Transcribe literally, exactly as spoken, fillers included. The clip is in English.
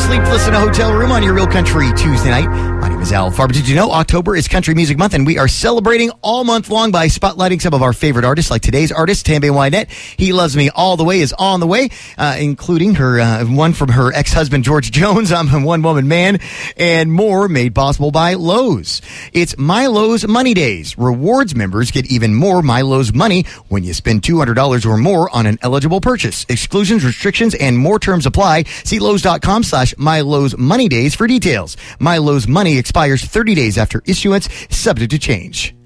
Sleepless in a Hotel Room on your Real Country Tuesday night. My name is Al Farber. Did you know October is Country Music Month, and we are celebrating all month long by spotlighting some of our favorite artists, like today's artist, Tammy Wynette. He Loves Me All the Way is on the way, uh, including her uh, one from her ex-husband, George Jones. I'm a one-woman man, and more made possible by Lowe's. It's My Lowe's Money Days. Rewards members get even more My Lowe's money when you spend two hundred dollars or more on an eligible purchase. Exclusions, restrictions, and more terms apply. See Lowe's.com slash My Lowe's Money Days for details. My Lowe's Money expires thirty days after issuance, subject to change.